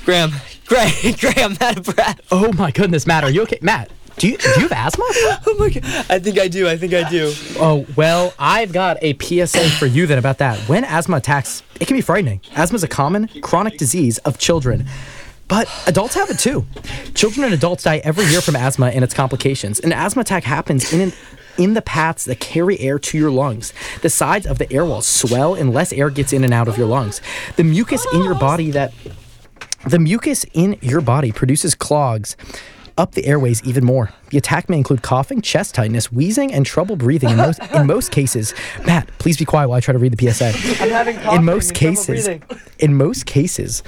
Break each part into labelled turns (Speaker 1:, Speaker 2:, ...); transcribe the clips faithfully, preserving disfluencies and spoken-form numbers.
Speaker 1: Graham, Graham, Graham, Matt, Brad.
Speaker 2: Oh my goodness, Matt, are you okay? Matt, do you do you have asthma?
Speaker 1: Oh my god, I think I do. I think I do.
Speaker 2: Oh well, I've got a P S A for you then about that. When asthma attacks, it can be frightening. Asthma is a common chronic disease of children. But adults have it too. Children and adults die every year from asthma and its complications. An asthma attack happens in an, in the paths that carry air to your lungs. The sides of the air walls swell and less air gets in and out of your lungs. The mucus in your body that the mucus in your body produces clogs up the airways even more. The attack may include coughing, chest tightness, wheezing, and trouble breathing. In most in most cases, Matt, please be quiet while I try to read the P S A.
Speaker 1: I'm having coughing
Speaker 2: In most
Speaker 1: and trouble
Speaker 2: cases,
Speaker 1: breathing.
Speaker 2: in most cases.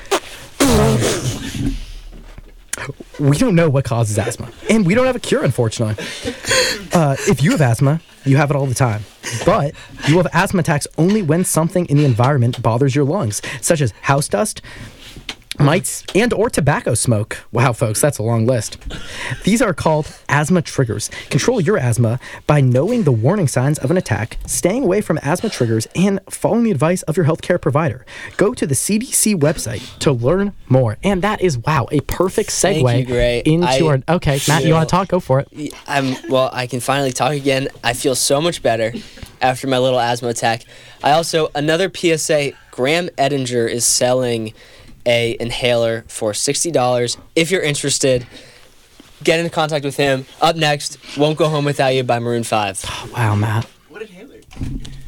Speaker 2: We don't know what causes asthma, and we don't have a cure, unfortunately. Uh, if you have asthma, you have it all the time. But you have asthma attacks only when something in the environment bothers your lungs, such as house dust, mites, and or tobacco smoke. Wow, folks, that's a long list. These are called asthma triggers. Control your asthma by knowing the warning signs of an attack, staying away from asthma triggers, and following the advice of your healthcare provider. Go to the C D C website to learn more. And that is, wow, a perfect segue
Speaker 1: Thank you, Gray.
Speaker 2: into
Speaker 1: I
Speaker 2: our... Okay, Matt, you
Speaker 1: feel-
Speaker 2: want to talk? Go for it.
Speaker 1: I'm well. I can finally talk again. I feel so much better after my little asthma attack. I also another P S A. Graham Edinger is selling a inhaler for sixty dollars. If you're interested, get in contact with him. Up next, Won't Go Home Without You by Maroon five.
Speaker 2: Wow, Matt.
Speaker 3: What inhaler?